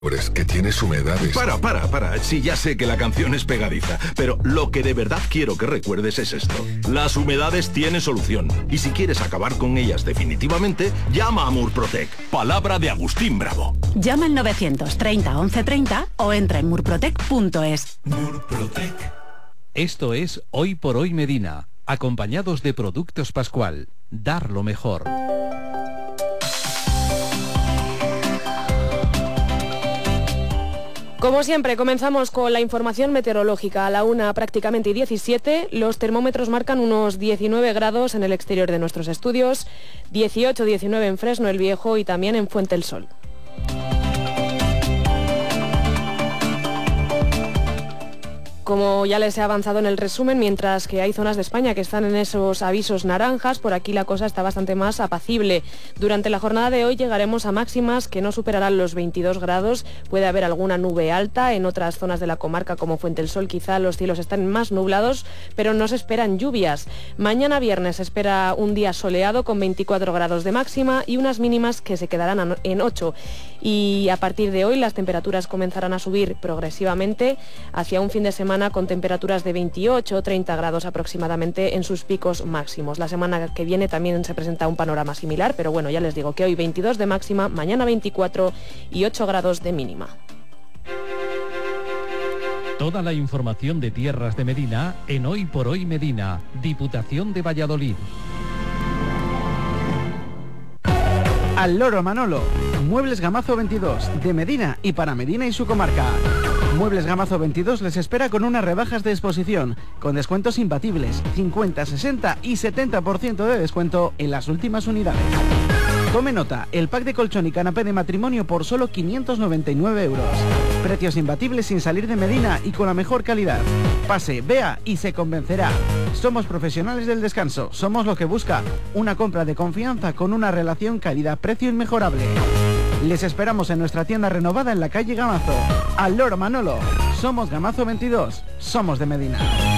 que tienes humedades. Para. Sí, ya sé que la canción es pegadiza, pero lo que de verdad quiero que recuerdes es esto. Las humedades tienen solución. Y si quieres acabar con ellas definitivamente, llama a Murprotec. Palabra de Agustín Bravo. Llama al 930 1130 o entra en murprotec.es. Murprotec. Esto es Hoy por Hoy Medina, acompañados de Productos Pascual. Dar lo mejor. Como siempre, comenzamos con la información meteorológica. A la 1 prácticamente y 17, los termómetros marcan unos 19 grados en el exterior de nuestros estudios, 18-19 en Fresno el Viejo y también en Fuente el Sol. Como ya les he avanzado en el resumen, mientras que hay zonas de España que están en esos avisos naranjas, por aquí la cosa está bastante más apacible. Durante la jornada de hoy llegaremos a máximas que no superarán los 22 grados. Puede haber alguna nube alta en otras zonas de la comarca como Fuente el Sol. Quizá los cielos están más nublados, pero no se esperan lluvias. Mañana viernes se espera un día soleado con 24 grados de máxima y unas mínimas que se quedarán en 8. Y a partir de hoy las temperaturas comenzarán a subir progresivamente hacia un fin de semana con temperaturas de 28 o 30 grados aproximadamente en sus picos máximos. La semana que viene también se presenta un panorama similar, pero bueno, ya les digo que hoy 22 de máxima, mañana 24 y 8 grados de mínima. Toda la información de tierras de Medina en Hoy por Hoy Medina, Diputación de Valladolid. Al Loro Manolo, Muebles Gamazo 22, de Medina y para Medina y su comarca. Muebles Gamazo 22 les espera con unas rebajas de exposición, con descuentos imbatibles, 50, 60 y 70% de descuento en las últimas unidades. Tome nota, el pack de colchón y canapé de matrimonio por solo 599 euros. Precios imbatibles sin salir de Medina y con la mejor calidad. Pase, vea y se convencerá. Somos profesionales del descanso, somos lo que busca. Una compra de confianza con una relación calidad-precio inmejorable. Les esperamos en nuestra tienda renovada en la calle Gamazo. Al Loro Manolo, somos Gamazo 22, somos de Medina.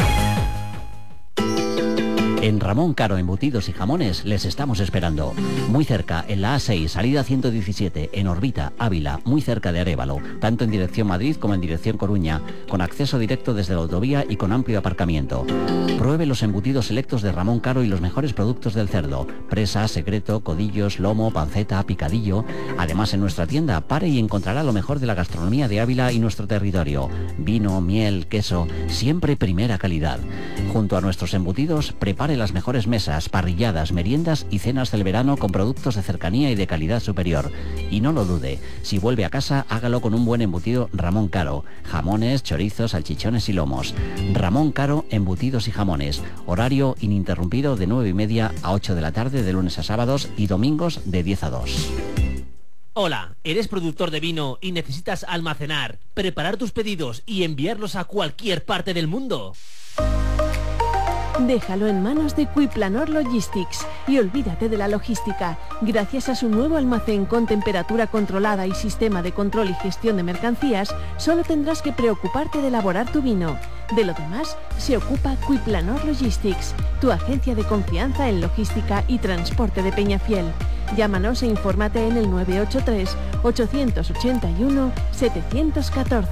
En Ramón Caro Embutidos y Jamones les estamos esperando. Muy cerca, en la A6, salida 117, en Orbita, Ávila, muy cerca de Arévalo, tanto en dirección Madrid como en dirección Coruña, con acceso directo desde la autovía y con amplio aparcamiento. Pruebe los embutidos selectos de Ramón Caro y los mejores productos del cerdo: presa, secreto, codillos, lomo, panceta, picadillo. Además, en nuestra tienda pare y encontrará lo mejor de la gastronomía de Ávila y nuestro territorio: vino, miel, queso, siempre primera calidad. Junto a nuestros embutidos, prepare las mejores mesas, parrilladas, meriendas y cenas del verano con productos de cercanía y de calidad superior. Y no lo dude, si vuelve a casa, hágalo con un buen embutido Ramón Caro: jamones, chorizos, salchichones y lomos. Ramón Caro Embutidos y Jamones. Horario ininterrumpido de 9:30 a 8 de la tarde de lunes a sábados y domingos de 10 a 2. Hola, ¿eres productor de vino y necesitas almacenar, preparar tus pedidos y enviarlos a cualquier parte del mundo? Déjalo en manos de Quiplanor Logistics y olvídate de la logística. Gracias a su nuevo almacén con temperatura controlada y sistema de control y gestión de mercancías, solo tendrás que preocuparte de elaborar tu vino. De lo demás, se ocupa Quiplanor Logistics, tu agencia de confianza en logística y transporte de Peñafiel. Llámanos e infórmate en el 983 881 714.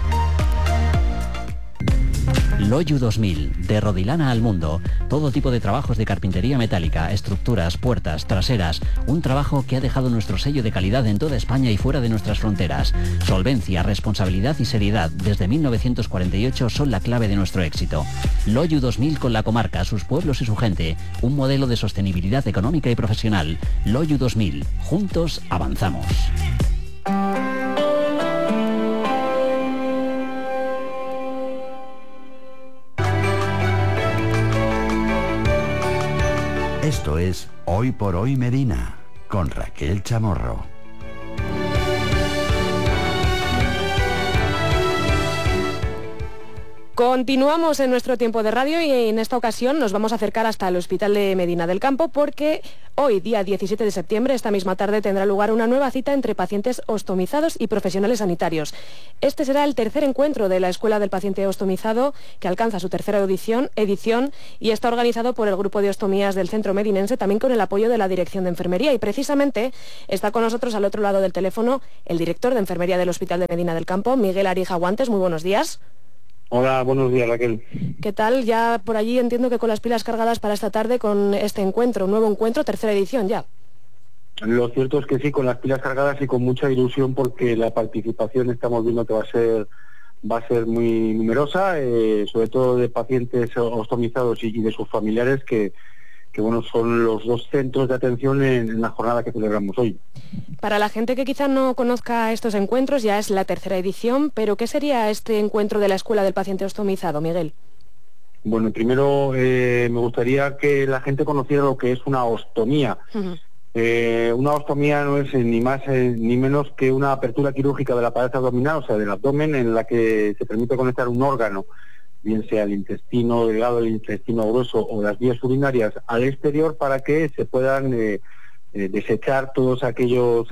Loyu 2000, de Rodilana al mundo. Todo tipo de trabajos de carpintería metálica, estructuras, puertas, traseras. Un trabajo que ha dejado nuestro sello de calidad en toda España y fuera de nuestras fronteras. Solvencia, responsabilidad y seriedad desde 1948 son la clave de nuestro éxito. Loyu 2000 con la comarca, sus pueblos y su gente. Un modelo de sostenibilidad económica y profesional. Loyu 2000. Juntos avanzamos. Esto es Hoy por Hoy Medina, con Raquel Chamorro. Continuamos en nuestro tiempo de radio y en esta ocasión nos vamos a acercar hasta el Hospital de Medina del Campo porque hoy, día 17 de septiembre, esta misma tarde, tendrá lugar una nueva cita entre pacientes ostomizados y profesionales sanitarios. Este será el tercer encuentro de la Escuela del Paciente Ostomizado, que alcanza su tercera edición y está organizado por el Grupo de Ostomías del Centro Medinense, también con el apoyo de la Dirección de Enfermería. Y precisamente está con nosotros al otro lado del teléfono el director de Enfermería del Hospital de Medina del Campo, Miguel Arija Guantes. Muy buenos días. Hola, buenos días, Raquel. ¿Qué tal? Ya por allí entiendo que con las pilas cargadas para esta tarde con este encuentro, un nuevo encuentro, tercera edición ya. Lo cierto es que sí, con las pilas cargadas y con mucha ilusión porque la participación estamos viendo que va a ser muy numerosa, sobre todo de pacientes ostomizados y de sus familiares que bueno, son los dos centros de atención en la jornada que celebramos hoy. Para la gente que quizá no conozca estos encuentros, ya es la tercera edición, pero ¿qué sería este encuentro de la Escuela del Paciente Ostomizado, Miguel? Bueno, primero me gustaría que la gente conociera lo que es una ostomía. Una ostomía no es ni más ni menos que una apertura quirúrgica de la pared abdominal, o sea, del abdomen, en la que se permite conectar un órgano, bien sea el intestino delgado, el intestino grueso o las vías urinarias, al exterior para que se puedan desechar todos aquellos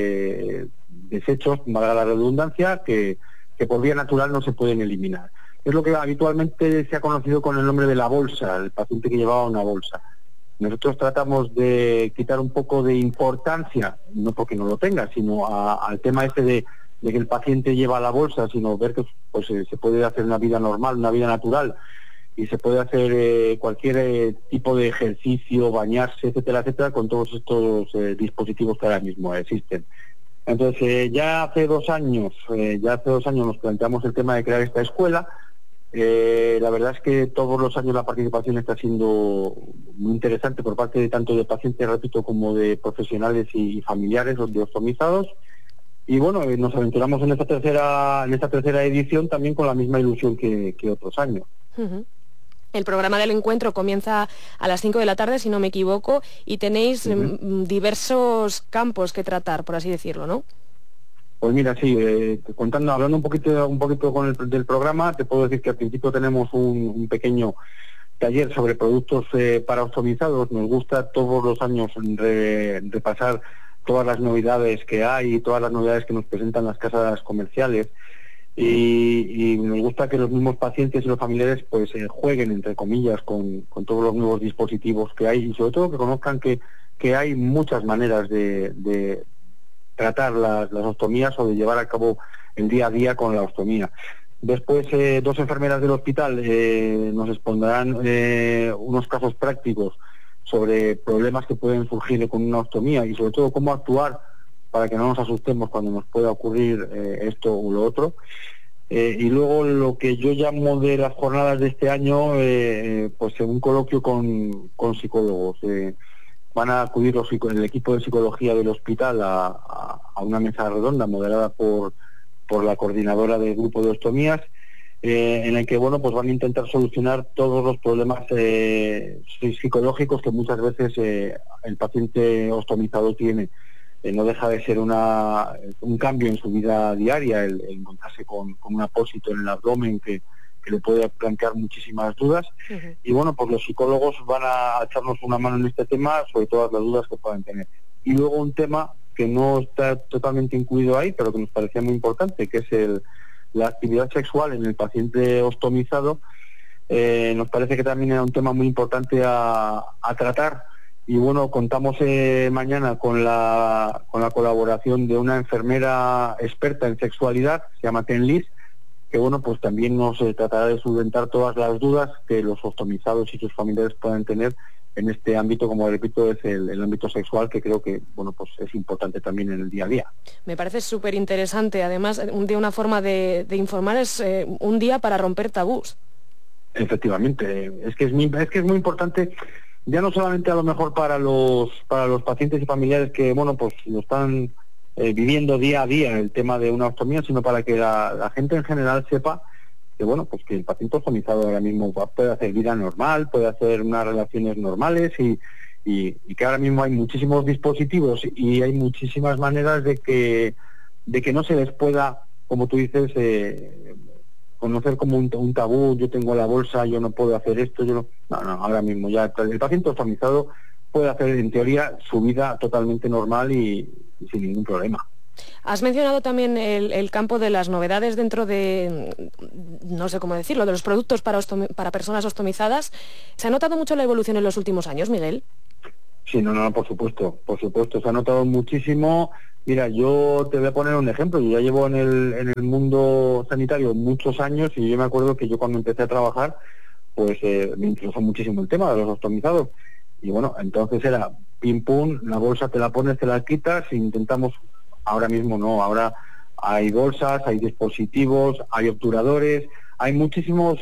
desechos, valga la redundancia, que por vía natural no se pueden eliminar. Es lo que habitualmente se ha conocido con el nombre de la bolsa, el paciente que llevaba una bolsa. Nosotros tratamos de quitar un poco de importancia, no porque no lo tenga, sino al tema este de que el paciente lleva la bolsa, sino ver que pues se puede hacer una vida normal, una vida natural, y se puede hacer cualquier tipo de ejercicio, bañarse, etcétera, etcétera, con todos estos dispositivos que ahora mismo existen. Entonces, ya hace 2 años nos planteamos el tema de crear esta escuela. La verdad es que todos los años la participación está siendo muy interesante por parte de tanto de pacientes, repito, como de profesionales y familiares de ostomizados. Y bueno, nos aventuramos en esta tercera edición también con la misma ilusión que otros años. El programa del encuentro comienza a las 5 de la tarde, si no me equivoco, y tenéis diversos campos que tratar, por así decirlo, ¿no? Pues mira, sí, hablando un poquito del programa, te puedo decir que al principio tenemos un pequeño taller sobre productos para ostomizados. Nos gusta todos los años repasar todas las novedades que hay, todas las novedades que nos presentan las casas comerciales, y nos gusta que los mismos pacientes y los familiares pues jueguen, entre comillas, con todos los nuevos dispositivos que hay, y sobre todo que conozcan que hay muchas maneras de tratar las ostomías o de llevar a cabo el día a día con la ostomía. Después, 2 enfermeras del hospital nos expondrán unos casos prácticos sobre problemas que pueden surgir con una ostomía y sobre todo cómo actuar para que no nos asustemos cuando nos pueda ocurrir esto o lo otro. Y luego lo que yo llamo de las jornadas de este año, pues un coloquio con psicólogos. Van a acudir el equipo de psicología del hospital a una mesa redonda moderada por la coordinadora del grupo de ostomías, en el que bueno, pues van a intentar solucionar todos los problemas psicológicos que muchas veces el paciente ostomizado tiene. No deja de ser un cambio en su vida diaria, el encontrarse con un apósito en el abdomen que le puede plantear muchísimas dudas. Y bueno, pues los psicólogos van a echarnos una mano en este tema sobre todas las dudas que puedan tener. Y luego un tema que no está totalmente incluido ahí, pero que nos parecía muy importante, que es la actividad sexual en el paciente ostomizado. Nos parece que también era un tema muy importante a tratar. Y bueno, contamos mañana con la colaboración de una enfermera experta en sexualidad, se llama Tenlis, que bueno, pues también nos tratará de solventar todas las dudas que los ostomizados y sus familiares puedan tener en este ámbito, como repito, es el ámbito sexual, que creo que bueno, pues es importante también en el día a día. Me parece súper interesante, además de una forma de informar, es un día para romper tabús. Efectivamente, es que es muy importante, ya no solamente a lo mejor para los pacientes y familiares que bueno, pues lo están viviendo día a día el tema de una ostomía, sino para que la gente en general sepa que bueno, pues que el paciente ostomizado ahora mismo puede hacer vida normal, puede hacer unas relaciones normales y que ahora mismo hay muchísimos dispositivos y hay muchísimas maneras de que no se les pueda, como tú dices, conocer como un tabú, yo tengo la bolsa, yo no puedo hacer esto, yo no, ahora mismo ya el paciente ostomizado puede hacer en teoría su vida totalmente normal y sin ningún problema. Has mencionado también el campo de las novedades dentro de, no sé cómo decirlo, de los productos para personas ostomizadas. ¿Se ha notado mucho la evolución en los últimos años, Miguel? Sí, no, por supuesto, se ha notado muchísimo. Mira, yo te voy a poner un ejemplo. Yo ya llevo en el mundo sanitario muchos años y yo me acuerdo que yo cuando empecé a trabajar, pues me interesó muchísimo el tema de los ostomizados. Y bueno, entonces era pim pum, la bolsa te la pones, te la quitas, e intentamos. Ahora mismo no, ahora hay bolsas, hay dispositivos, hay obturadores, hay muchísimos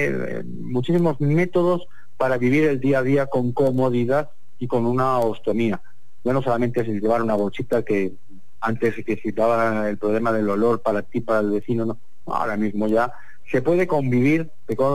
métodos para vivir el día a día con comodidad y con una ostomía. Ya no solamente es el llevar una bolsita que antes que se daba el problema del olor para ti, para el vecino, no. Ahora mismo ya se puede convivir,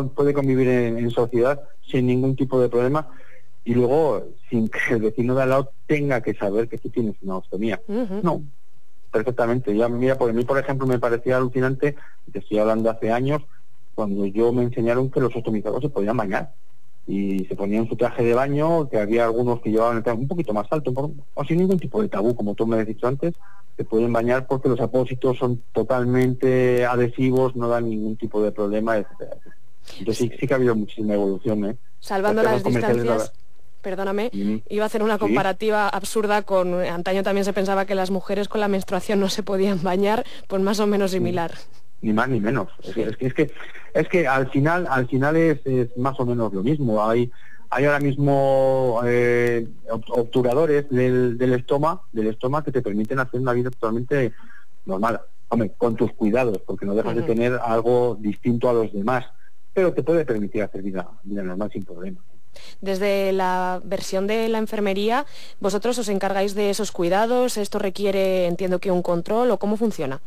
en sociedad sin ningún tipo de problema y luego sin que el vecino de al lado tenga que saber que tú tienes una ostomía. No. Perfectamente. Ya mira, por mí, por ejemplo, me parecía alucinante, te estoy hablando hace años, cuando yo me enseñaron que los ostomizados se podían bañar y se ponían su traje de baño, que había algunos que llevaban el traje un poquito más alto, o sin ningún tipo de tabú, como tú me has dicho antes, se pueden bañar porque los apósitos son totalmente adhesivos, no dan ningún tipo de problema, etcétera. Entonces sí que ha habido muchísima evolución, Salvando las distancias. Perdóname, iba a hacer una comparativa absurda con... Antaño también se pensaba que las mujeres con la menstruación no se podían bañar, pues más o menos similar. Ni más ni menos. Es que al final es más o menos lo mismo. Hay ahora mismo obturadores del estómago que te permiten hacer una vida totalmente normal. Hombre, con tus cuidados, porque no dejas de tener algo distinto a los demás, pero te puede permitir hacer vida normal sin problema. Desde la versión de la enfermería, ¿vosotros os encargáis de esos cuidados? ¿Esto requiere, entiendo que un control o cómo funciona?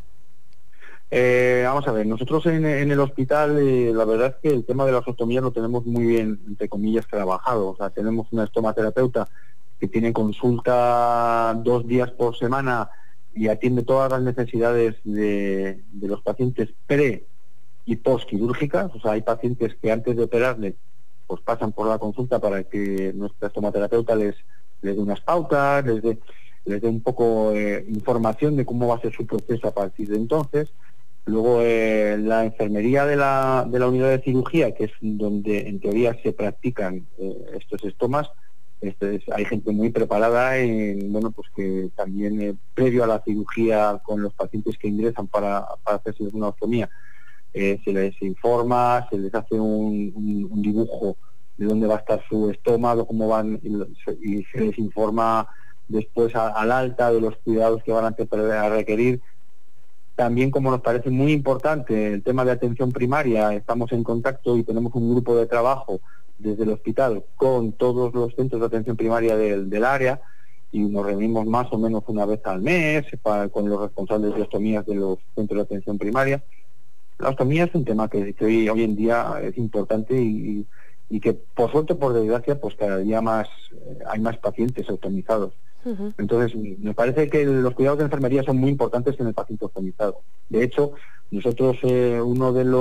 Vamos a ver, nosotros en el hospital la verdad es que el tema de la ostomía lo tenemos muy bien, entre comillas, trabajado. O sea, tenemos una estomaterapeuta que tiene consulta 2 días por semana y atiende todas las necesidades de los pacientes pre y post quirúrgicas. O sea, hay pacientes que antes de operarles pues pasan por la consulta para que nuestra estomaterapeuta les dé unas pautas, les dé un poco información de cómo va a ser su proceso a partir de entonces. Luego la enfermería de la unidad de cirugía, que es donde en teoría se practican estos estomas, hay gente muy preparada pues que también previo a la cirugía con los pacientes que ingresan para hacerse una ostomía, se les informa, se les hace un dibujo de dónde va a estar su estómago, cómo van, y se les informa después al alta de los cuidados que van a requerir. También, como nos parece muy importante el tema de atención primaria, estamos en contacto y tenemos un grupo de trabajo desde el hospital con todos los centros de atención primaria del área y nos reunimos más o menos una vez al mes con los responsables de ostomías de los centros de atención primaria. La ostomía es un tema que hoy en día es importante y que por suerte, por desgracia, pues cada día hay más pacientes ostomizados. Entonces, me parece que los cuidados de enfermería son muy importantes en el paciente ostomizado. De hecho, nosotros uno de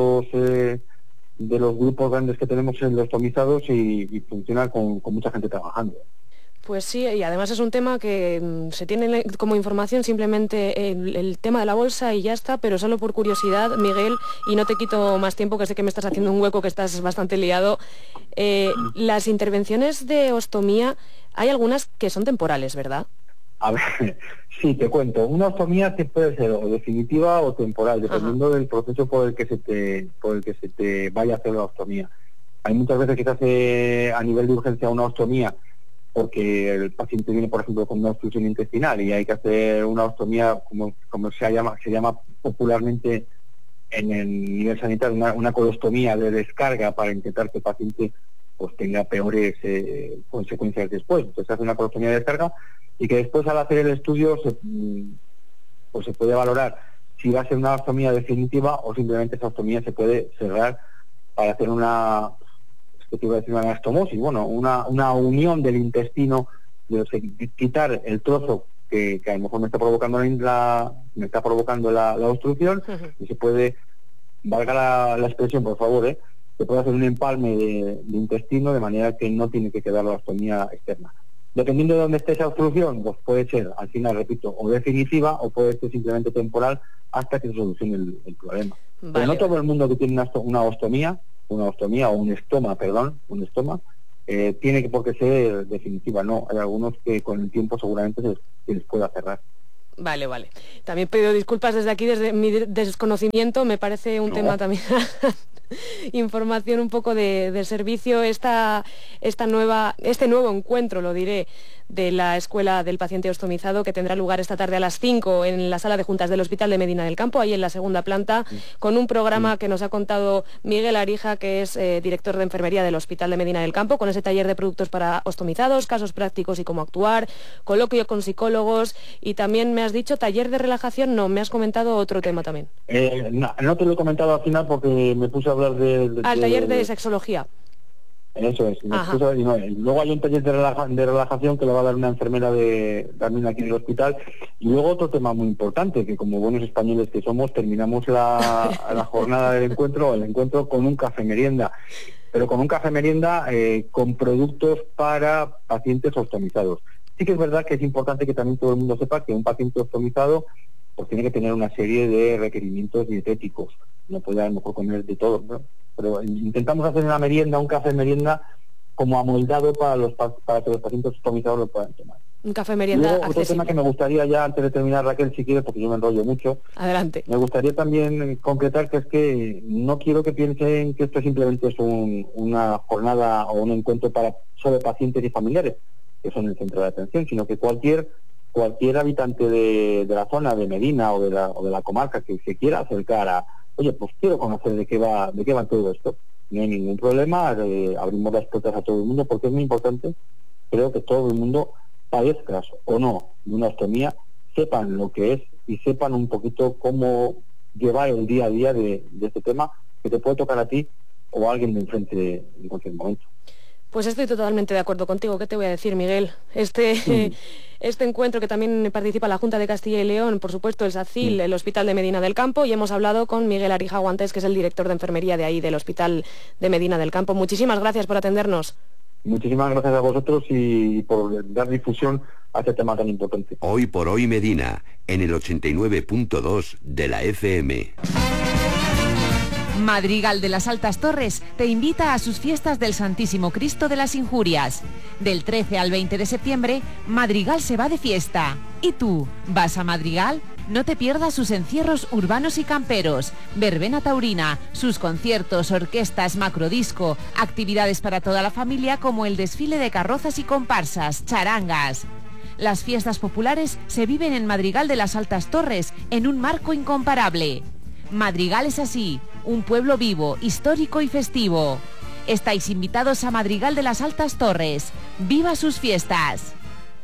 los grupos grandes que tenemos es los ostomizados y funciona con mucha gente trabajando. Pues sí, y además es un tema que se tiene como información simplemente el tema de la bolsa y ya está, pero solo por curiosidad, Miguel, y no te quito más tiempo, que sé que me estás haciendo un hueco, que estás bastante liado. Las intervenciones de ostomía, hay algunas que son temporales, ¿verdad? A ver, sí, te cuento. Una ostomía que puede ser o definitiva o temporal, dependiendo del proceso por el que se te vaya a hacer la ostomía. Hay muchas veces que se hace a nivel de urgencia una ostomía porque el paciente viene, por ejemplo, con una obstrucción intestinal y hay que hacer una ostomía, como se llama popularmente en el nivel sanitario, una colostomía de descarga para intentar que el paciente pues tenga peores consecuencias después. Entonces se hace una colostomía de descarga y que después, al hacer el estudio, se puede valorar si va a ser una ostomía definitiva o simplemente esa ostomía se puede cerrar para hacer una anastomosis, una unión del intestino, quitar el trozo que a lo mejor me está provocando la obstrucción y se puede valga la expresión, por favor, se puede hacer un empalme de intestino de manera que no tiene que quedar la ostomía externa. Dependiendo de dónde esté esa obstrucción, pues puede ser, al final, repito, o definitiva o puede ser simplemente temporal hasta que se solucione el problema. Vale. Pero no todo el mundo que tiene una ostomía o un estoma, tiene que por qué ser definitiva, no. Hay algunos que con el tiempo seguramente se les pueda cerrar. Vale. También pido disculpas desde aquí, desde mi desconocimiento, me parece un tema también... información un poco de servicio, este nuevo encuentro, lo diré, de la Escuela del Paciente Ostomizado, que tendrá lugar esta tarde a las 5 en la sala de juntas del Hospital de Medina del Campo, ahí en la segunda planta, con un programa que nos ha contado Miguel Arija, que es director de enfermería del Hospital de Medina del Campo, con ese taller de productos para ostomizados, casos prácticos y cómo actuar, coloquio con psicólogos, y también me has dicho taller de relajación, no, me has comentado otro tema también. No te lo he comentado al final porque me puse a hablar al taller de sexología. Eso es. Luego hay un taller de relajación que lo va a dar una enfermera también aquí en el hospital. Y luego otro tema muy importante, que como buenos españoles que somos, terminamos la jornada del encuentro, el encuentro con un café merienda. Pero con un café merienda con productos para pacientes ostomizados. Sí que es verdad que es importante que también todo el mundo sepa que un paciente ostomizado pues tiene que tener una serie de requerimientos dietéticos. No puede a lo mejor comer de todo, ¿no? Pero intentamos hacer una merienda, un café merienda como amoldado para que los pacientes ostomizados lo puedan tomar. Un café merienda accesible. Otro tema que me gustaría ya, antes de terminar, Raquel, si quieres, porque yo me enrollo mucho. Adelante. Me gustaría también concretar que es que no quiero que piensen que esto simplemente es una jornada o un encuentro sobre pacientes y familiares, que son el centro de atención, sino que cualquier habitante de la zona de Medina o de la comarca que se quiera acercar a, oye, pues quiero conocer de qué va todo esto. No hay ningún problema, abrimos las puertas a todo el mundo, porque es muy importante, creo que todo el mundo, padezcas o no de una ostomía, sepan lo que es y sepan un poquito cómo llevar el día a día de este tema que te puede tocar a ti o a alguien de enfrente en cualquier momento. Pues estoy totalmente de acuerdo contigo. ¿Qué te voy a decir, Miguel? Este encuentro, que también participa la Junta de Castilla y León, por supuesto el SACIL, el Hospital de Medina del Campo, y hemos hablado con Miguel Arija Guantes, que es el director de enfermería de ahí, del Hospital de Medina del Campo. Muchísimas gracias por atendernos. Muchísimas gracias a vosotros y por dar difusión a este tema tan importante. Hoy por hoy Medina, en el 89.2 de la FM. Madrigal de las Altas Torres te invita a sus fiestas del Santísimo Cristo de las Injurias. Del 13 al 20 de septiembre, Madrigal se va de fiesta. ¿Y tú, vas a Madrigal? No te pierdas sus encierros urbanos y camperos, verbena taurina, sus conciertos, orquestas, macrodisco, actividades para toda la familia como el desfile de carrozas y comparsas, charangas. Las fiestas populares se viven en Madrigal de las Altas Torres en un marco incomparable. Madrigal es así, un pueblo vivo, histórico y festivo. Estáis invitados a Madrigal de las Altas Torres. ¡Viva sus fiestas!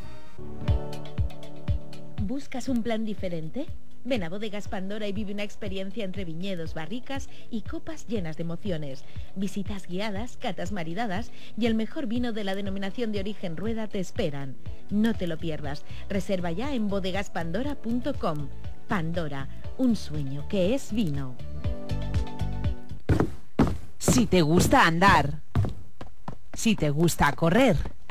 ¿Buscas un plan diferente? Ven a Bodegas Pandora y vive una experiencia entre viñedos, barricas y copas llenas de emociones. Visitas guiadas, catas maridadas y el mejor vino de la denominación de origen Rueda te esperan. No te lo pierdas. Reserva ya en bodegaspandora.com. Pandora, un sueño que es vino. Si te gusta andar, si te gusta correr,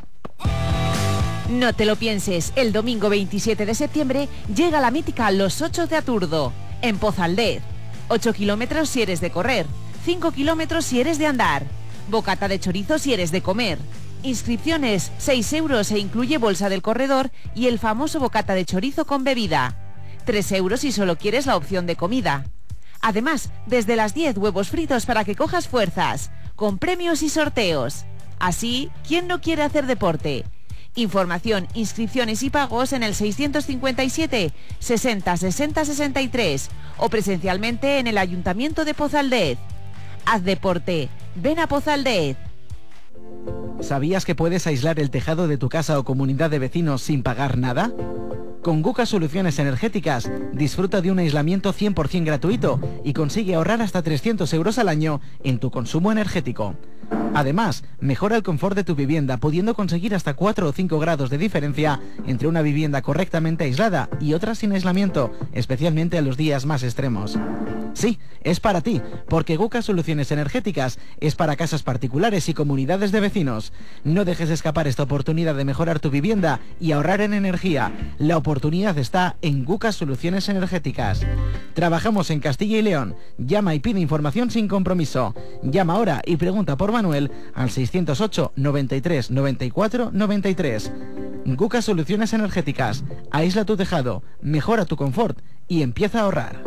no te lo pienses, el domingo 27 de septiembre llega la mítica Los 8 de Aturdo, en Pozaldez. 8 kilómetros si eres de correr, 5 kilómetros si eres de andar, bocata de chorizo si eres de comer. Inscripciones 6 euros e incluye bolsa del corredor y el famoso bocata de chorizo con bebida. 3 euros si solo quieres la opción de comida. Además, desde las 10 huevos fritos para que cojas fuerzas, con premios y sorteos. Así, ¿quién no quiere hacer deporte? Información, inscripciones y pagos en el 657 60 60 63 o presencialmente en el Ayuntamiento de Pozaldez. Haz deporte, ven a Pozaldez. ¿Sabías que puedes aislar el tejado de tu casa o comunidad de vecinos sin pagar nada? Con Guca Soluciones Energéticas disfruta de un aislamiento 100% gratuito y consigue ahorrar hasta 300 euros al año en tu consumo energético. Además, mejora el confort de tu vivienda, pudiendo conseguir hasta 4 o 5 grados de diferencia entre una vivienda correctamente aislada y otra sin aislamiento, especialmente en los días más extremos. Sí, es para ti, porque Guca Soluciones Energéticas es para casas particulares y comunidades de vecinos. No dejes escapar esta oportunidad de mejorar tu vivienda y ahorrar en energía. La oportunidad está en Guca Soluciones Energéticas. Trabajamos en Castilla y León. Llama y pide información sin compromiso. Llama ahora y pregunta por Manuel al 608 93 94 93. Guca Soluciones Energéticas. Aísla tu tejado, mejora tu confort y empieza a ahorrar.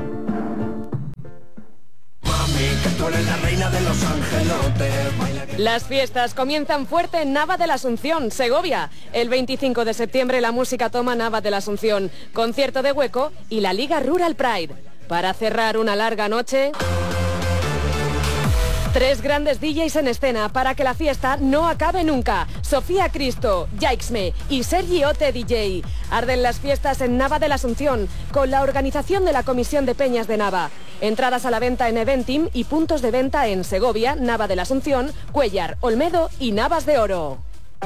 Las fiestas comienzan fuerte en Nava de la Asunción, Segovia. El 25 de septiembre la música toma Nava de la Asunción, concierto de Hueco y la Liga Rural Pride. Para cerrar una larga noche, 3 grandes DJs en escena para que la fiesta no acabe nunca. Sofía Cristo, Jaixme y Sergi Ote DJ. Arden las fiestas en Nava de la Asunción con la organización de la Comisión de Peñas de Nava. Entradas a la venta en Eventim y puntos de venta en Segovia, Nava de la Asunción, Cuellar, Olmedo y Navas de Oro.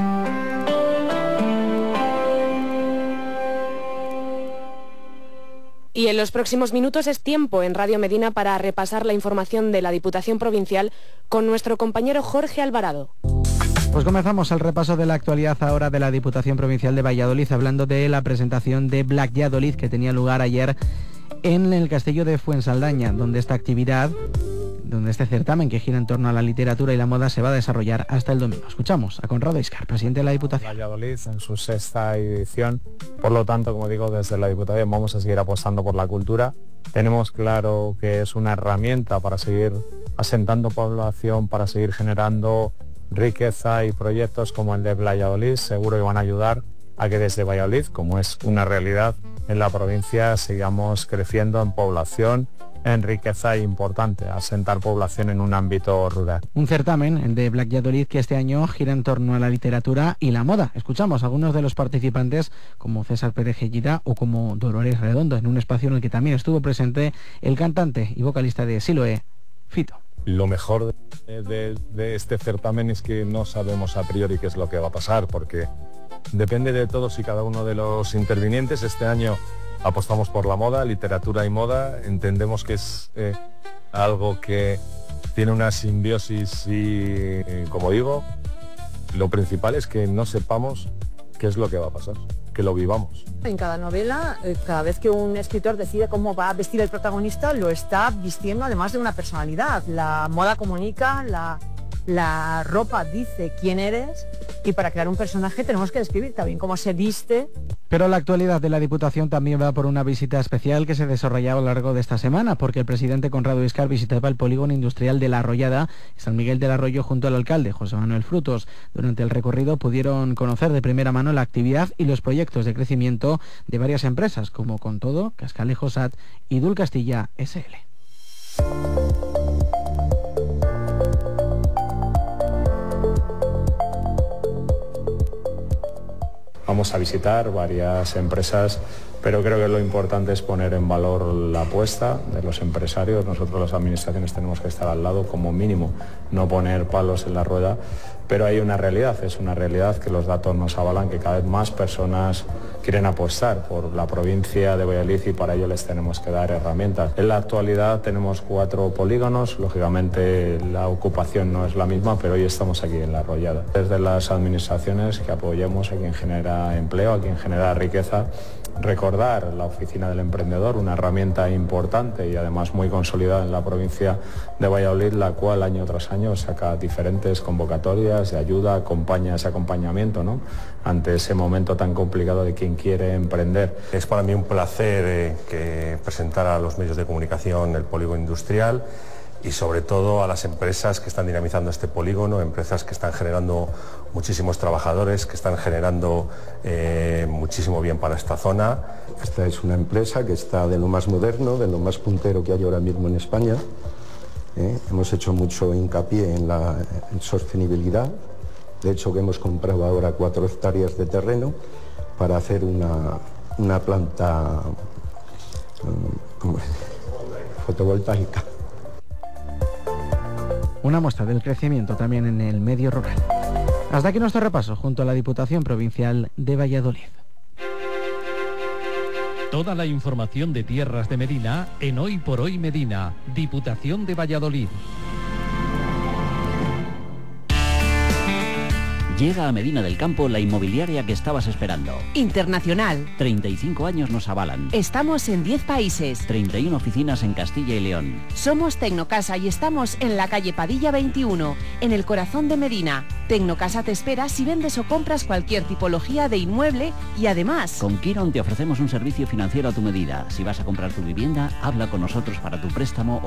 Y en los próximos minutos es tiempo en Radio Medina para repasar la información de la Diputación Provincial con nuestro compañero Jorge Alvarado. Pues comenzamos el repaso de la actualidad ahora de la Diputación Provincial de Valladolid, hablando de la presentación de Black Valladolid que tenía lugar ayer en el Castillo de Fuensaldaña, donde este certamen que gira en torno a la literatura y la moda se va a desarrollar hasta el domingo. Escuchamos a Conrado Iscar, presidente de la Diputación. Valladolid en su 6ª edición, por lo tanto, como digo, desde la Diputación vamos a seguir apostando por la cultura. Tenemos claro que es una herramienta para seguir asentando población, para seguir generando riqueza, y proyectos como el de Valladolid seguro que van a ayudar a que desde Valladolid, como es una realidad en la provincia, sigamos creciendo en población, en riqueza importante, asentar población en un ámbito rural. Un certamen, el de Black Valladolid, que este año gira en torno a la literatura y la moda. Escuchamos a algunos de los participantes, como César Pérez Gellida o como Dolores Redondo, en un espacio en el que también estuvo presente el cantante y vocalista de Siloé, Fito. Lo mejor de este certamen es que no sabemos a priori qué es lo que va a pasar, porque depende de todos y cada uno de los intervinientes. Este año apostamos por la moda, literatura y moda. Entendemos que es algo que tiene una simbiosis y, como digo, lo principal es que no sepamos qué es lo que va a pasar, que lo vivamos. En cada novela, cada vez que un escritor decide cómo va a vestir el protagonista, lo está vistiendo además de una personalidad. La moda comunica, la ropa dice quién eres, y para crear un personaje tenemos que describir también cómo se viste. Pero la actualidad de la Diputación también va por una visita especial que se desarrollaba a lo largo de esta semana, porque el presidente Conrado Iscar visitaba el polígono industrial de La Arroyada, San Miguel del Arroyo, junto al alcalde José Manuel Frutos. Durante el recorrido pudieron conocer de primera mano la actividad y los proyectos de crecimiento de varias empresas, como Contodo, Cascalejo SAT y Dul Castilla SL. Vamos a visitar varias empresas, pero creo que lo importante es poner en valor la apuesta de los empresarios. Nosotros, las administraciones, tenemos que estar al lado, como mínimo, no poner palos en la rueda, pero hay una realidad, es una realidad que los datos nos avalan, que cada vez más personas quieren apostar por la provincia de Valladolid, y para ello les tenemos que dar herramientas. En la actualidad tenemos 4 polígonos, lógicamente la ocupación no es la misma, pero hoy estamos aquí en La Arroyada. Desde las administraciones, que apoyemos a quien genera empleo, a quien genera riqueza. Recordar la Oficina del Emprendedor, una herramienta importante y además muy consolidada en la provincia de Valladolid, la cual año tras año saca diferentes convocatorias de ayuda, acompaña ese acompañamiento, ¿no?, ante ese momento tan complicado de quien quiere emprender. Es para mí un placer que presentar a los medios de comunicación el polígono industrial, y sobre todo a las empresas que están dinamizando este polígono, empresas que están generando muchísimos trabajadores, que están generando muchísimo bien para esta zona. Esta es una empresa que está de lo más moderno, de lo más puntero que hay ahora mismo en España. Hemos hecho mucho hincapié en sostenibilidad. De hecho, que hemos comprado ahora 4 hectáreas de terreno para hacer una planta fotovoltaica. una muestra del crecimiento también en el medio rural. Hasta aquí nuestro repaso junto a la Diputación Provincial de Valladolid. Toda la información de Tierras de Medina en Hoy por Hoy Medina, Diputación de Valladolid. Llega a Medina del Campo la inmobiliaria que estabas esperando. Internacional. 35 años nos avalan. Estamos en 10 países. 31 oficinas en Castilla y León. Somos Tecnocasa y estamos en la calle Padilla 21, en el corazón de Medina. Tecnocasa te espera si vendes o compras cualquier tipología de inmueble y además... Con Quiron te ofrecemos un servicio financiero a tu medida. Si vas a comprar tu vivienda, habla con nosotros para tu préstamo